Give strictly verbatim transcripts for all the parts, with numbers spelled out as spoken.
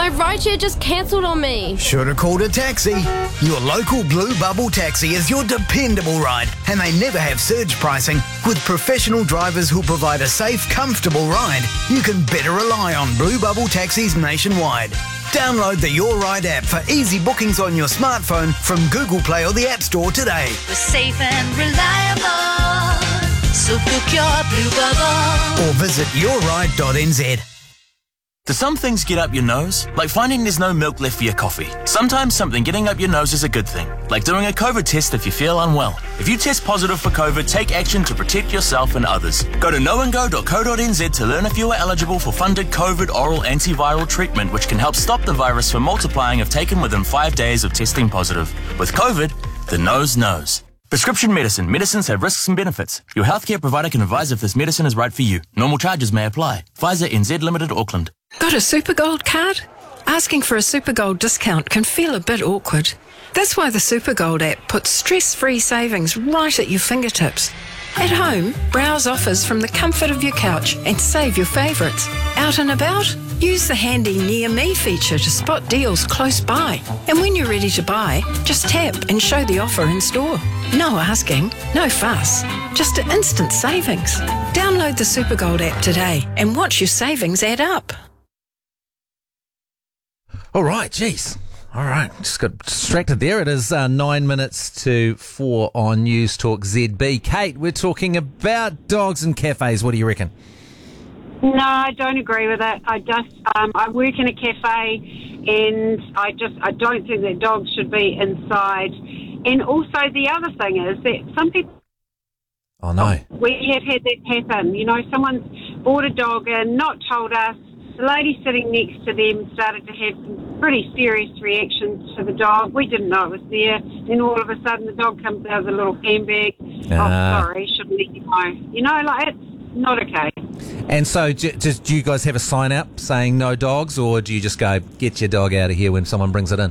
My rideshare just cancelled on me. Should have called a taxi. Your local Blue Bubble Taxi is your dependable ride, and they never have surge pricing. With professional drivers who provide a safe, comfortable ride, you can better rely on Blue Bubble Taxis nationwide. Download the Your Ride app for easy bookings on your smartphone from Google Play or the App Store today. We're safe and reliable, so book your Blue Bubble. Or visit your ride dot n z. Do some things get up your nose? Like finding there's no milk left for your coffee. Sometimes something getting up your nose is a good thing, like doing a COVID test if you feel unwell. If you test positive for COVID, take action to protect yourself and others. Go to knowandgo dot co dot n z to learn if you are eligible for funded COVID oral antiviral treatment, which can help stop the virus from multiplying if taken within five days of testing positive. With COVID, the nose knows. Prescription medicine. Medicines have risks and benefits. Your healthcare provider can advise if this medicine is right for you. Normal charges may apply. Pfizer N Z Limited, Auckland. Got a Supergold card? Asking for a Supergold discount can feel a bit awkward. That's why the Supergold app puts stress-free savings right at your fingertips. At home, browse offers from the comfort of your couch and save your favourites. Out and about? Use the handy Near Me feature to spot deals close by. And when you're ready to buy, just tap and show the offer in store. No asking, no fuss, just instant savings. Download the Supergold app today and watch your savings add up. All right, geez. All right, just got distracted there. It is uh, nine minutes to four on News Talk Z B. Kate, we're talking about dogs and cafes. What do you reckon? No, I don't agree with it. I just, um, I work in a cafe, and I just, I don't think that dogs should be inside. And also, the other thing is that some people. Oh no. We have had that happen. You know, someone's brought a dog in, not told us. The lady sitting next to them started to have some pretty serious reactions to the dog. We didn't know it was there. Then all of a sudden, the dog comes out with a little handbag. Uh, oh, sorry, shouldn't let you know. You know, like, it's not okay. And so, do, do you guys have a sign up saying no dogs, or do you just go, get your dog out of here when someone brings it in?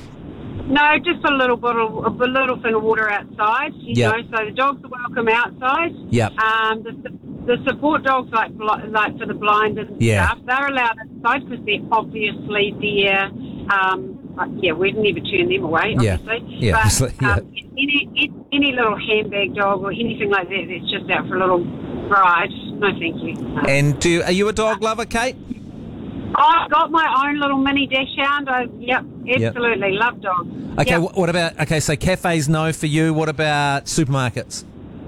No, just a little bottle, a little thing of water outside, you yep. know, so the dogs are welcome outside. Yep. Um, the, the support dogs, like like for the blind and yeah. stuff, they're allowed inside because they're obviously there. Um, yeah, we'd never turn them away, obviously. Yeah, yeah, but, obviously, yeah. Um, any, any little handbag dog or anything like that that's just out for a little ride, no thank you. No. And do are you a dog lover, Kate? I've got my own little mini dachshund. I, yep, absolutely. Yep. Love dogs. Okay, yep. what about, okay, so cafes, no for you. What about supermarkets?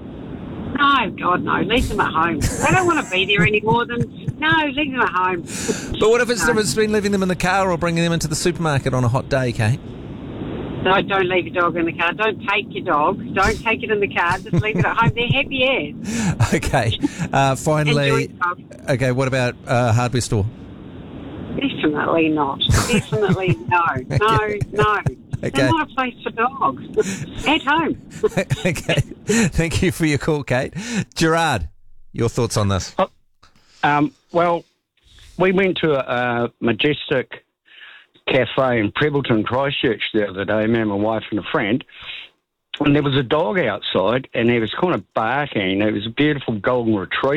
No, God, no. Leave them at home. They don't want to be there anymore. Then no, leave them at home. But what if it's, no. if it's been leaving them in the car or bringing them into the supermarket on a hot day, Kate? No, don't leave your dog in the car. Don't take your dog. Don't take it in the car. Just leave it at home. They're happy as. Okay. Uh, finally, okay, what about uh, hardware store? Definitely not. Definitely no. No, okay. no. Okay. They're not a place for dogs. At home. Okay. Thank you for your call, Kate. Gerard, your thoughts on this? Oh, um, well, we went to a, a Majestic cafe in Prebbleton, Christchurch the other day, me and my wife and a friend, and there was a dog outside, and he was kind of barking. It was a beautiful golden retriever.